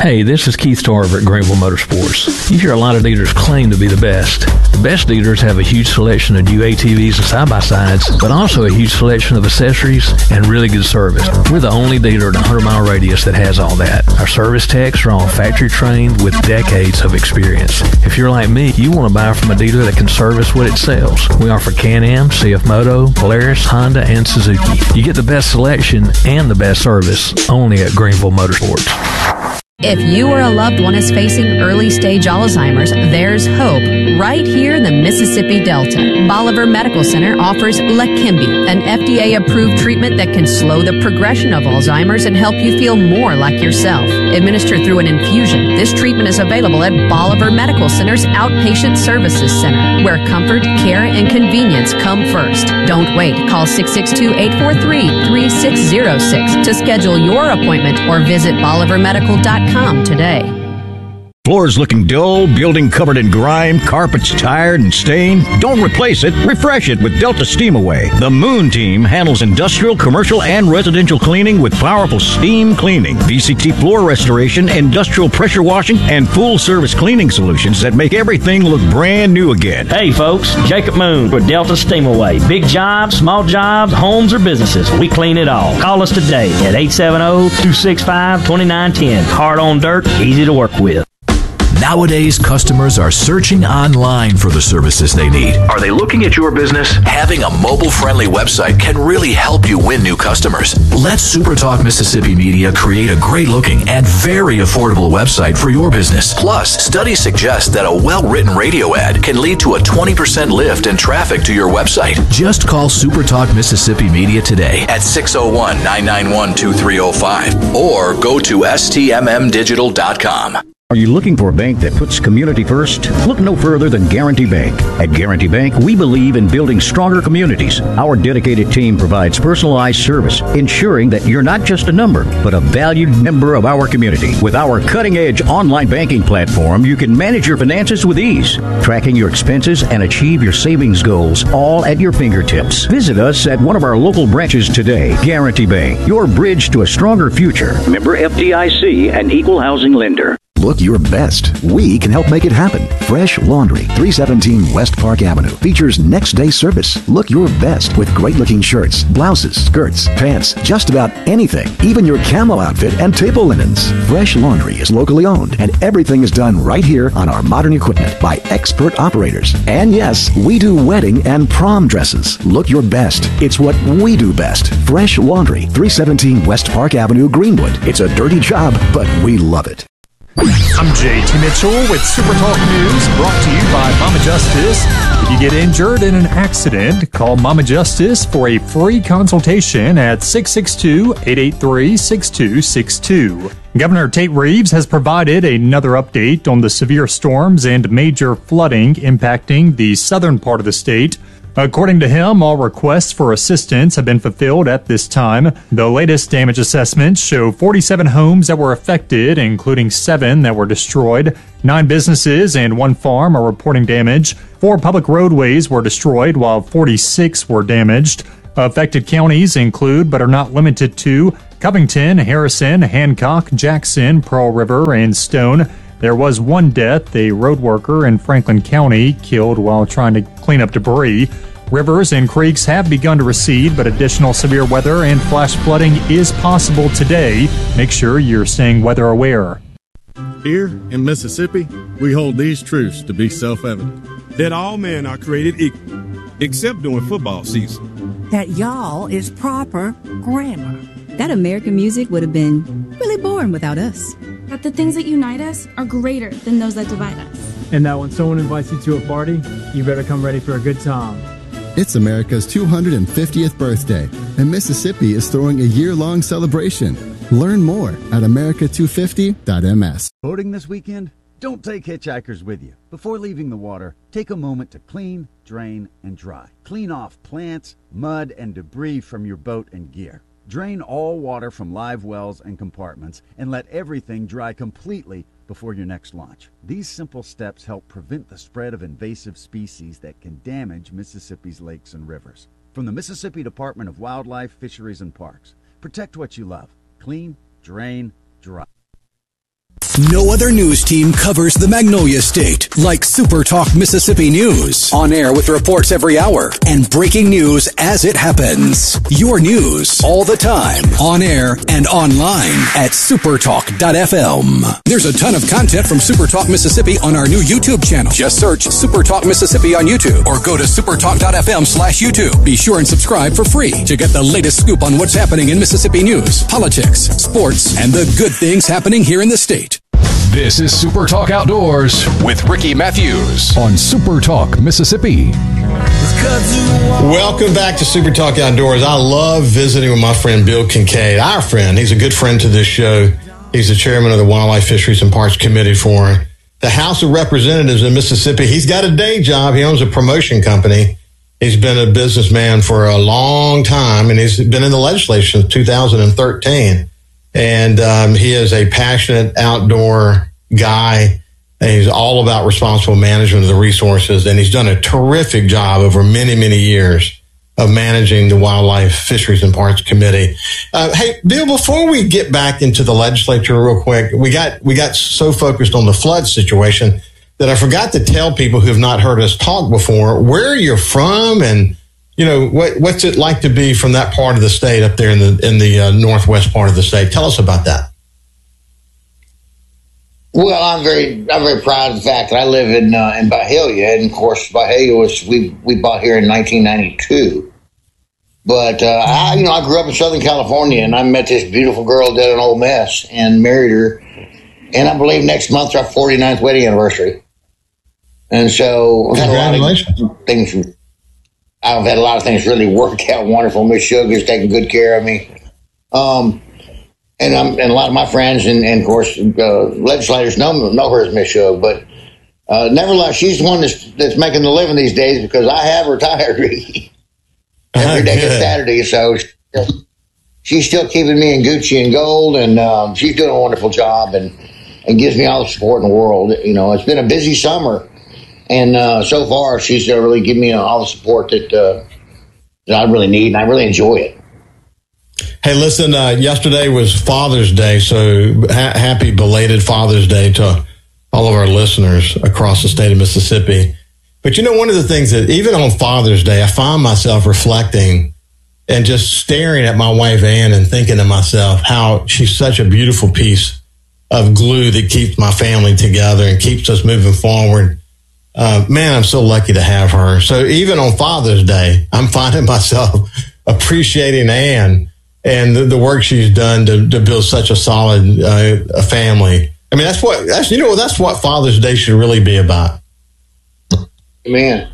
Hey, this is Keith Tarver at Greenville Motorsports. You hear a lot of dealers claim to be the best. The best dealers have a huge selection of new ATVs and side-by-sides, but also a huge selection of accessories and really good service. We're the only dealer in a 100-mile radius that has all that. Our service techs are all factory trained with decades of experience. If you're like me, you want to buy from a dealer that can service what it sells. We offer Can-Am, CF Moto, Polaris, Honda, and Suzuki. You get the best selection and the best service only at Greenville Motorsports. If you or a loved one is facing early-stage Alzheimer's, there's hope right here in the Mississippi Delta. Bolivar Medical Center offers Leqembi, an FDA-approved treatment that can slow the progression of Alzheimer's and help you feel more like yourself. Administered through an infusion, this treatment is available at Bolivar Medical Center's Outpatient Services Center, where comfort, care, and convenience come first. Don't wait. Call 662-843-3606 to schedule your appointment or visit bolivarmedical.com today. Floors looking dull, building covered in grime, carpets tired and stained? Don't replace it, refresh it with Delta Steam Away. The Moon Team handles industrial, commercial, and residential cleaning with powerful steam cleaning, VCT floor restoration, industrial pressure washing, and full-service cleaning solutions that make everything look brand new again. Hey folks, Jacob Moon with Delta Steam Away. Big jobs, small jobs, homes or businesses, we clean it all. Call us today at 870-265-2910. Hard on dirt, easy to work with. Nowadays, customers are searching online for the services they need. Are they looking at your business? Having a mobile-friendly website can really help you win new customers. Let SuperTalk Mississippi Media create a great-looking and very affordable website for your business. Plus, studies suggest that a well-written radio ad can lead to a 20% lift in traffic to your website. Just call SuperTalk Mississippi Media today at 601-991-2305 or go to stmmdigital.com. Are you looking for a bank that puts community first? Look no further than Guarantee Bank. At Guarantee Bank, we believe in building stronger communities. Our dedicated team provides personalized service, ensuring that you're not just a number, but a valued member of our community. With our cutting-edge online banking platform, you can manage your finances with ease, tracking your expenses and achieve your savings goals, all at your fingertips. Visit us at one of our local branches today. Guarantee Bank, your bridge to a stronger future. Member FDIC and equal housing lender. Look your best. We can help make it happen. Fresh Laundry, 317 West Park Avenue, features next day service. Look your best with great-looking shirts, blouses, skirts, pants, just about anything, even your camo outfit and table linens. Fresh Laundry is locally owned, and everything is done right here on our modern equipment by expert operators. And yes, we do wedding and prom dresses. Look your best. It's what we do best. Fresh Laundry, 317 West Park Avenue, Greenwood. It's a dirty job, but we love it. I'm JT Mitchell with Super Talk News, brought to you by Mama Justice. If you get injured in an accident, call Mama Justice for a free consultation at 662-883-6262. Governor Tate Reeves has provided another update on the severe storms and major flooding impacting the southern part of the state. According to him, all requests for assistance have been fulfilled at this time. The latest damage assessments show 47 homes that were affected, including 7 that were destroyed. 9 businesses and 1 farm are reporting damage. 4 public roadways were destroyed, while 46 were damaged. Affected counties include, but are not limited to, Covington, Harrison, Hancock, Jackson, Pearl River, and Stone. There was 1 death, a road worker in Franklin County killed while trying to clean up debris. Rivers and creeks have begun to recede, but additional severe weather and flash flooding is possible today. Make sure you're staying weather aware. Here in Mississippi, we hold these truths to be self-evident. That all men are created equal, except during football season. That y'all is proper grammar. That American music would have been really boring without us. That the things that unite us are greater than those that divide us. And that when someone invites you to a party, you better come ready for a good time. It's America's 250th birthday, and Mississippi is throwing a year-long celebration. Learn more at america250.ms. Boating this weekend? Don't take hitchhikers with you. Before leaving the water, take a moment to clean, drain, and dry. Clean off plants, mud, and debris from your boat and gear. Drain all water from live wells and compartments and let everything dry completely before your next launch. These simple steps help prevent the spread of invasive species that can damage Mississippi's lakes and rivers. From the Mississippi Department of Wildlife, Fisheries, and Parks, protect what you love. Clean, drain, dry. No other news team covers the Magnolia State like Super Talk Mississippi News. On air with reports every hour and breaking news as it happens. Your news all the time. On air and online at supertalk.fm. There's a ton of content from Super Talk Mississippi on our new YouTube channel. Just search Super Talk Mississippi on YouTube or go to supertalk.fm/YouTube. Be sure and subscribe for free to get the latest scoop on what's happening in Mississippi news, politics, sports, and the good things happening here in the state. This is Super Talk Outdoors with Ricky Matthews on Super Talk Mississippi. Welcome back to Super Talk Outdoors. I love visiting with my friend Bill Kincaid, our friend. He's a good friend to this show. He's the chairman of the Wildlife, Fisheries, and Parks Committee for the House of Representatives in Mississippi. He's got a day job. He owns a promotion company. He's been a businessman for a long time, and he's been in the legislature since 2013. And he is a passionate outdoor guy. And he's all about responsible management of the resources. And he's done a terrific job over many, many years of managing the Wildlife, Fisheries, and Parks Committee. Hey, Bill, before we get back into the legislature real quick, we got so focused on the flood situation that I forgot to tell people who have not heard us talk before where you're from and what's it like to be from that part of the state up there in the northwest part of the state? Tell us about that. Well, I'm very proud of the fact that I live in Byhalia, and of course, Byhalia we bought here in 1992. But I grew up in Southern California, and I met this beautiful girl down in Ole Miss and married her. And I believe next month's our 49th wedding anniversary. And so I've had a lot of things really work out wonderful. Miss Sugar's taking good care of me. And a lot of my friends and of course, legislators know her as Miss Sugar, but nevertheless, she's the one that's making the living these days because I have retired every day is Saturday. So she's still keeping me in Gucci and gold, and she's doing a wonderful job and gives me all the support in the world. It's been a busy summer. And so far, she's really given me all the support that I really need, and I really enjoy it. Hey, listen, yesterday was Father's Day, so happy belated Father's Day to all of our listeners across the state of Mississippi. But one of the things that even on Father's Day, I find myself reflecting and just staring at my wife, Ann, and thinking to myself how she's such a beautiful piece of glue that keeps my family together and keeps us moving forward. Man, I'm so lucky to have her. So even on Father's Day, I'm finding myself appreciating Ann and the work she's done to build such a solid a family. I mean, that's what Father's Day should really be about. Man,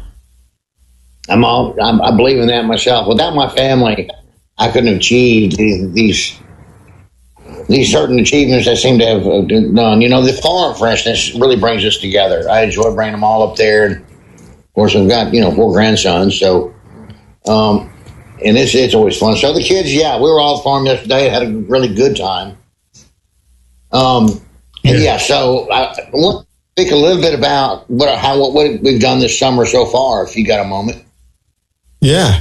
I believe in that myself. Without my family, I couldn't have achieved these certain achievements I seem to have done. The farm, for instance, really brings us together. I enjoy bringing them all up there. And of course, I've got, 4 grandsons. So, and it's always fun. So the kids, we were all at the farm yesterday. Had a really good time. So I want to speak a little bit about what we've done this summer so far, if you got a moment. Yeah.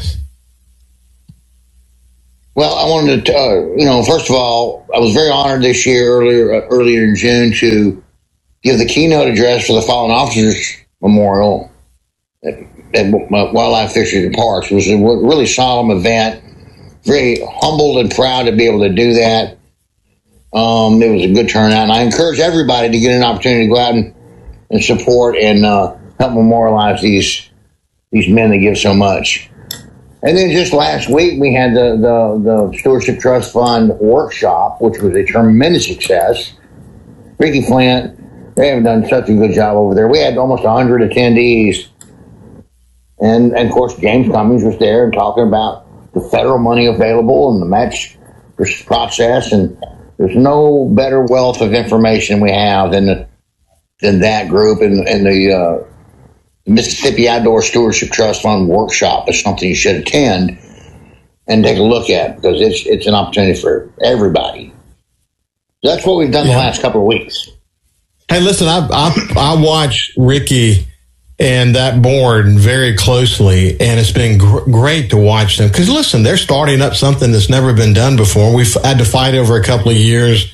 Well, I wanted to, first of all, I was very honored this year, earlier in June, to give the keynote address for the Fallen Officers Memorial at Wildlife, Fisheries, and Parks. It was a really solemn event. Very humbled and proud to be able to do that. It was a good turnout, and I encourage everybody to get an opportunity to go out and support and help memorialize these men that give so much. And then just last week, we had the Stewardship Trust Fund workshop, which was a tremendous success. Ricky Flint, they have done such a good job over there. We had almost 100 attendees. And of course, James Cummings was there and talking about the federal money available and the match process. And there's no better wealth of information we have than that group and the Mississippi Outdoor Stewardship Trust Fund workshop is something you should attend and take a look at because it's an opportunity for everybody. So that's what we've done the last couple of weeks. Hey, listen, I watch Ricky and that board very closely, and it's been great to watch them because, listen, they're starting up something that's never been done before. We've had to fight over a couple of years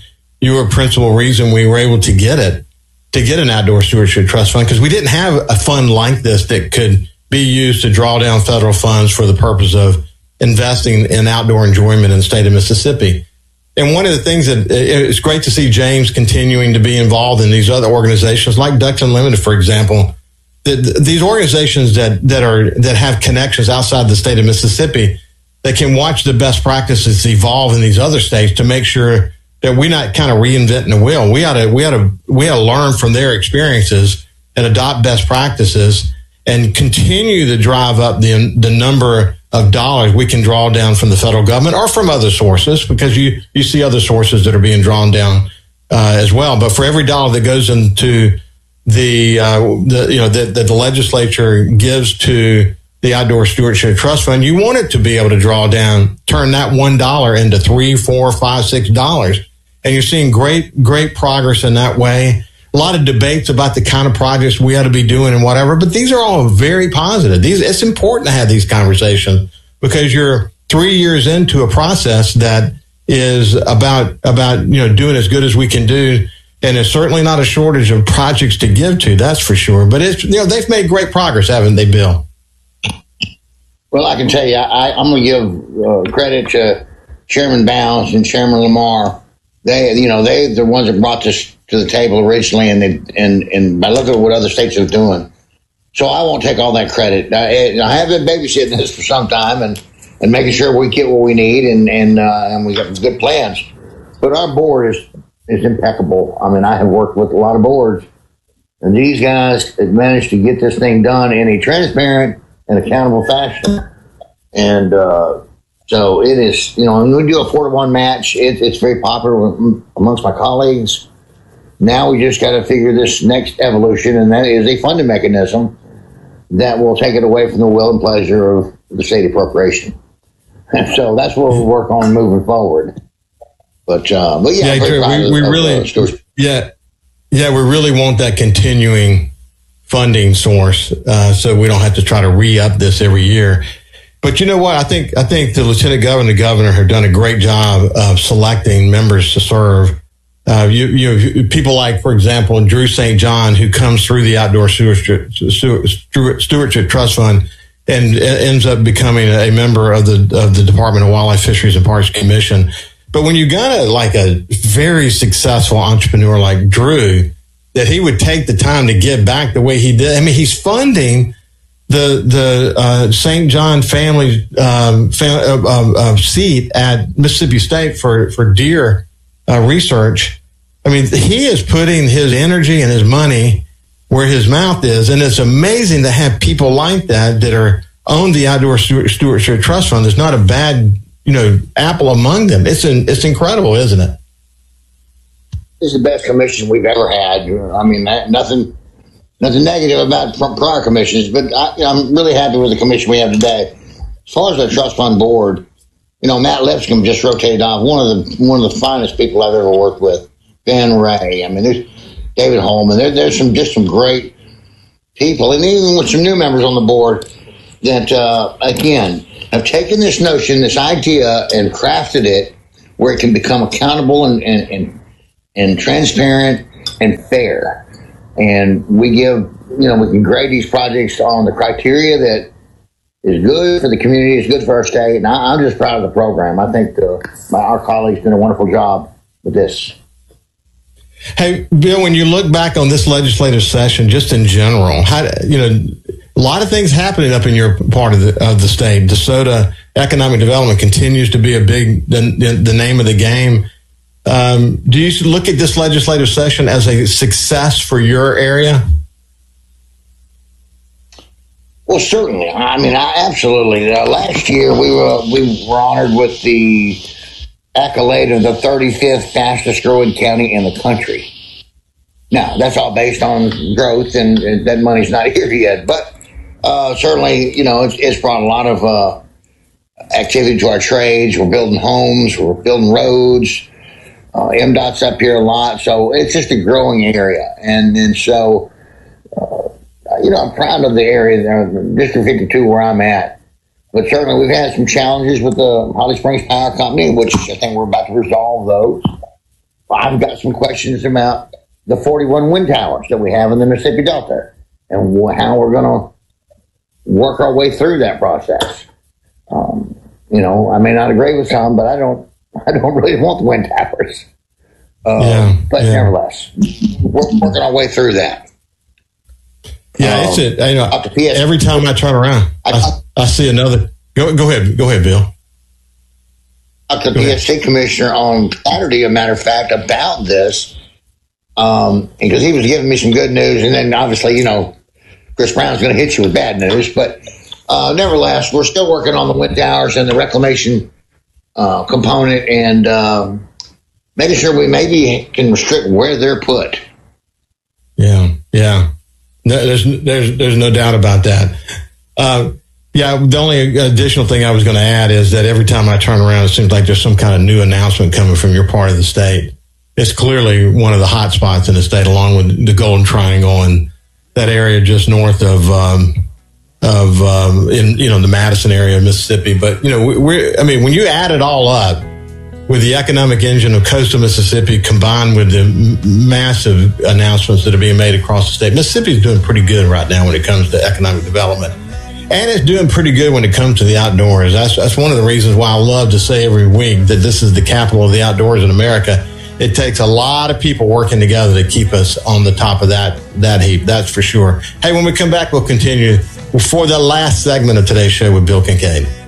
you were a principal reason we were able to get an outdoor stewardship trust fund, because we didn't have a fund like this that could be used to draw down federal funds for the purpose of investing in outdoor enjoyment in the state of Mississippi. And one of the things that it's great to see James continuing to be involved in these other organizations like Ducks Unlimited, for example. These organizations that have connections outside the state of Mississippi that can watch the best practices evolve in these other states to make sure that we're not kind of reinventing the wheel. We ought to learn from their experiences and adopt best practices and continue to drive up the number of dollars we can draw down from the federal government or from other sources, because you see other sources that are being drawn down as well. But for every dollar that goes into that the legislature gives to the Outdoor Stewardship Trust Fund, you want it to be able to turn that $1 into $3, $4, $5, $6. And you're seeing great progress in that way. A lot of debates about the kind of projects we ought to be doing and whatever, but these are all very positive. It's important to have these conversations because you're 3 years into a process that is about doing as good as we can do. And there's certainly not a shortage of projects to give to, that's for sure. But they've made great progress, haven't they, Bill? Well, I can tell you, I'm going to give credit to Chairman Bounds and Chairman Lamar. They're the ones that brought this to the table originally, and by looking at what other states are doing. So I won't take all that credit. I have been babysitting this for some time and making sure we get what we need, and we got good plans. But our board is impeccable. I mean, I have worked with a lot of boards, and these guys have managed to get this thing done in a transparent and accountable fashion. And so it is, when we do a 4-to-1 match, it's very popular amongst my colleagues. Now we just got to figure this next evolution, and that is a funding mechanism that will take it away from the will and pleasure of the state appropriation. And so that's what we'll work on moving forward. But yeah, we really want that continuing funding source, so we don't have to try to re-up this every year. But you know what? I think the lieutenant governor and the governor have done a great job of selecting members to serve. People like, for example, Drew St. John, who comes through the Outdoor Stewardship Trust Fund and ends up becoming a member of the Department of Wildlife, Fisheries, and Parks Commission. But when you got a very successful entrepreneur like Drew, that he would take the time to give back the way he did. I mean, he's funding the St. John family seat at Mississippi State for deer research. I mean, he is putting his energy and his money where his mouth is, and it's amazing to have people like that are own the Outdoor Stewardship Trust Fund. There's not a bad apple among them. It's incredible, isn't it? This is the best commission we've ever had. I mean, nothing negative about prior commissions, but I'm really happy with the commission we have today. As far as the trust fund board, Matt Lipscomb just rotated off, one of the finest people I've ever worked with. Ben Ray. I mean, there's David Holman. There's some great people, and even with some new members on the board that again have taken this notion, this idea, and crafted it where it can become accountable and transparent and fair. And we can grade these projects on the criteria that is good for the community, is good for our state. And I'm just proud of the program. I think our colleagues did a wonderful job with this. Hey, Bill, when you look back on this legislative session, just in general, a lot of things happening up in your part of the state. DeSoto economic development continues to be the name of the game. Do you look at this legislative session as a success for your area? Well, certainly. I mean, absolutely. Last year we were honored with the accolade of the 35th fastest growing county in the country. Now, that's all based on growth, and that money's not here yet. But certainly, it's brought a lot of activity to our trades. We're building homes. We're building roads. MDOT's up here a lot. So it's just a growing area. And so, I'm proud of the area, District 52, where I'm at. But certainly we've had some challenges with the Holly Springs Power Company, which I think we're about to resolve those. I've got some questions about the 41 wind towers that we have in the Mississippi Delta and how we're going to work our way through that process. I may not agree with some, but I don't really want the wind towers. Nevertheless, we're working our way through that. Yeah, every time I turn around, I see another. Go ahead, Bill. Talked to the PSC commissioner on Saturday, a matter of fact, about this, because he was giving me some good news, and then obviously, Chris Brown's going to hit you with bad news, but nevertheless, we're still working on the wind towers and the reclamation component, and making sure we maybe can restrict where they're put. Yeah. There's no doubt about that. The only additional thing I was going to add is that every time I turn around, it seems like there's some kind of new announcement coming from your part of the state. It's clearly one of the hot spots in the state, along with the Golden Triangle and that area just north of the Madison area of Mississippi. But when you add it all up, with the economic engine of coastal Mississippi combined with the massive announcements that are being made across the state, Mississippi is doing pretty good right now when it comes to economic development. And it's doing pretty good when it comes to the outdoors. That's one of the reasons why I love to say every week that this is the capital of the outdoors in America. It takes a lot of people working together to keep us on the top of that heap. That's for sure. Hey, when we come back, we'll continue for the last segment of today's show with Bill Kincaid.